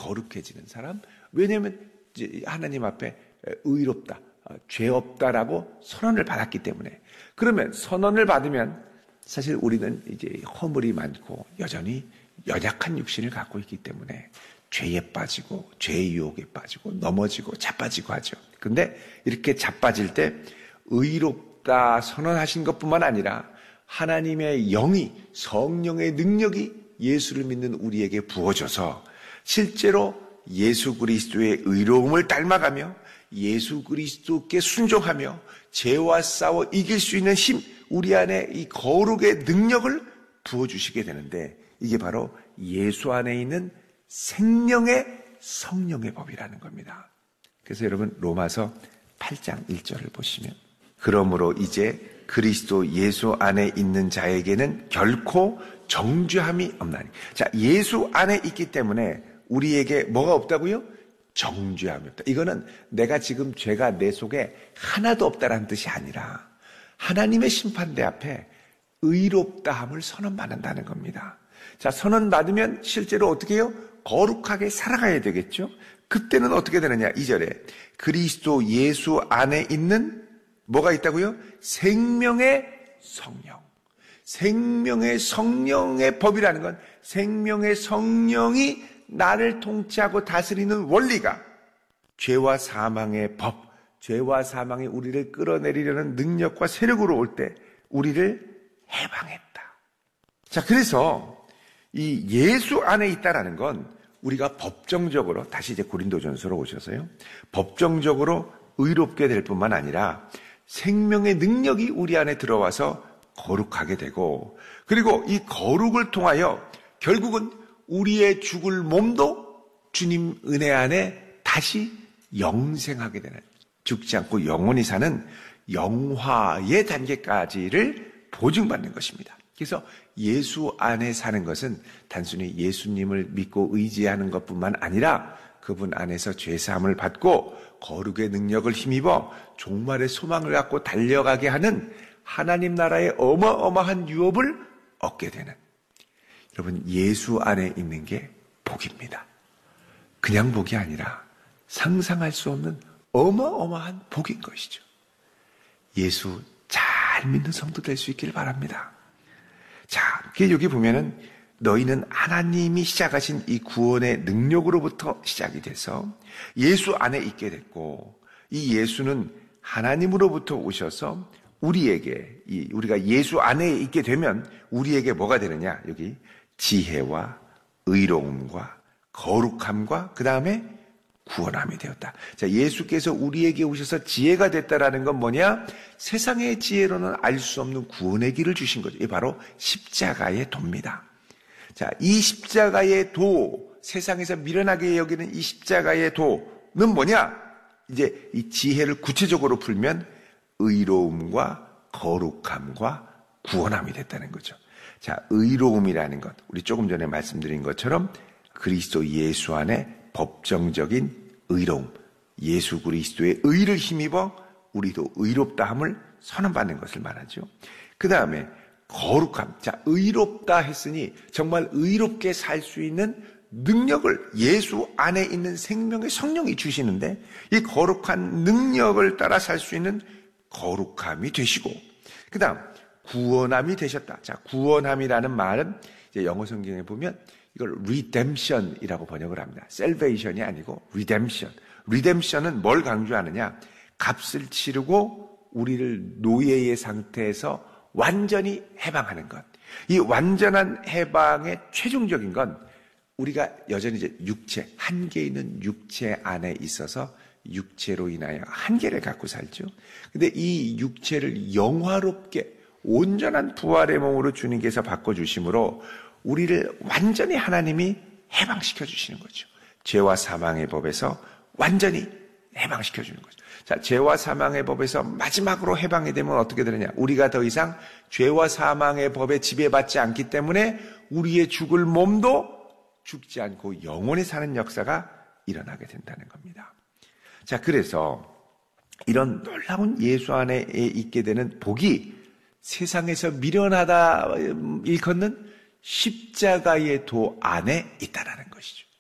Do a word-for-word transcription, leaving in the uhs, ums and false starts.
거룩해지는 사람. 왜냐하면 하나님 앞에 의롭다, 죄 없다라고 선언을 받았기 때문에. 그러면 선언을 받으면 사실 우리는 이제 허물이 많고 여전히 연약한 육신을 갖고 있기 때문에 죄에 빠지고 죄의 유혹에 빠지고 넘어지고 자빠지고 하죠. 그런데 이렇게 자빠질 때 의롭다 선언하신 것뿐만 아니라 하나님의 영이, 성령의 능력이 예수를 믿는 우리에게 부어져서 실제로 예수 그리스도의 의로움을 닮아가며 예수 그리스도께 순종하며 죄와 싸워 이길 수 있는 힘, 우리 안에 이 거룩의 능력을 부어주시게 되는데 이게 바로 예수 안에 있는 생명의 성령의 법이라는 겁니다. 그래서 여러분 로마서 팔 장 일 절을 보시면 그러므로 이제 그리스도 예수 안에 있는 자에게는 결코 정죄함이 없나니. 자, 예수 안에 있기 때문에 우리에게 뭐가 없다고요? 정죄함이 없다. 이거는 내가 지금 죄가 내 속에 하나도 없다라는 뜻이 아니라 하나님의 심판대 앞에 의롭다함을 선언받는다는 겁니다. 자, 선언받으면 실제로 어떻게 해요? 거룩하게 살아가야 되겠죠? 그때는 어떻게 되느냐? 이 절에 그리스도 예수 안에 있는 뭐가 있다고요? 생명의 성령. 생명의 성령의 법이라는 건 생명의 성령이 나를 통치하고 다스리는 원리가 죄와 사망의 법, 죄와 사망이 우리를 끌어내리려는 능력과 세력으로 올 때 우리를 해방했다. 자, 그래서 이 예수 안에 있다라는 건 우리가 법정적으로, 다시 이제 고린도전서로 오셔서요, 법정적으로 의롭게 될 뿐만 아니라 생명의 능력이 우리 안에 들어와서 거룩하게 되고, 그리고 이 거룩을 통하여 결국은 우리의 죽을 몸도 주님 은혜 안에 다시 영생하게 되는, 죽지 않고 영원히 사는 영화의 단계까지를 보증받는 것입니다. 그래서 예수 안에 사는 것은 단순히 예수님을 믿고 의지하는 것뿐만 아니라 그분 안에서 죄사함을 받고 거룩의 능력을 힘입어 종말의 소망을 갖고 달려가게 하는 하나님 나라의 어마어마한 유업을 얻게 되는, 여러분, 예수 안에 있는 게 복입니다. 그냥 복이 아니라 상상할 수 없는 어마어마한 복인 것이죠. 예수 잘 믿는 성도 될 수 있기를 바랍니다. 자, 여기 보면은 너희는 하나님이 시작하신 이 구원의 능력으로부터 시작이 돼서 예수 안에 있게 됐고, 이 예수는 하나님으로부터 오셔서 우리에게, 이 우리가 예수 안에 있게 되면 우리에게 뭐가 되느냐? 여기 지혜와 의로움과 거룩함과 그 다음에 구원함이 되었다. 자, 예수께서 우리에게 오셔서 지혜가 됐다라는 건 뭐냐? 세상의 지혜로는 알 수 없는 구원의 길을 주신 거죠. 이게 바로 십자가의 도입니다. 자, 이 십자가의 도, 세상에서 미련하게 여기는 이 십자가의 도는 뭐냐? 이제 이 지혜를 구체적으로 풀면 의로움과 거룩함과 구원함이 됐다는 거죠. 자, 의로움이라는 것, 우리 조금 전에 말씀드린 것처럼 그리스도 예수 안에 법정적인 의로움, 예수 그리스도의 의를 힘입어 우리도 의롭다함을 선언받는 것을 말하죠. 그 다음에 거룩함. 자, 의롭다 했으니 정말 의롭게 살 수 있는 능력을 예수 안에 있는 생명의 성령이 주시는데, 이 거룩한 능력을 따라 살 수 있는 거룩함이 되시고, 그 다음 구원함이 되셨다. 자, 구원함이라는 말은 이제 영어 성경에 보면 이걸 redemption이라고 번역을 합니다. salvation이 아니고 redemption. redemption은 뭘 강조하느냐? 값을 치르고 우리를 노예의 상태에서 완전히 해방하는 것. 이 완전한 해방의 최종적인 건 우리가 여전히 이제 육체, 한계 있는 육체 안에 있어서 육체로 인하여 한계를 갖고 살죠. 근데 이 육체를 영화롭게 온전한 부활의 몸으로 주님께서 바꿔주심으로 우리를 완전히 하나님이 해방시켜 주시는 거죠. 죄와 사망의 법에서 완전히 해방시켜 주는 거죠. 자, 죄와 사망의 법에서 마지막으로 해방이 되면 어떻게 되느냐? 우리가 더 이상 죄와 사망의 법에 지배받지 않기 때문에 우리의 죽을 몸도 죽지 않고 영원히 사는 역사가 일어나게 된다는 겁니다. 자, 그래서 이런 놀라운 예수 안에 있게 되는 복이 세상에서 미련하다 일컫는 십자가의 도 안에 있다라는 것이죠.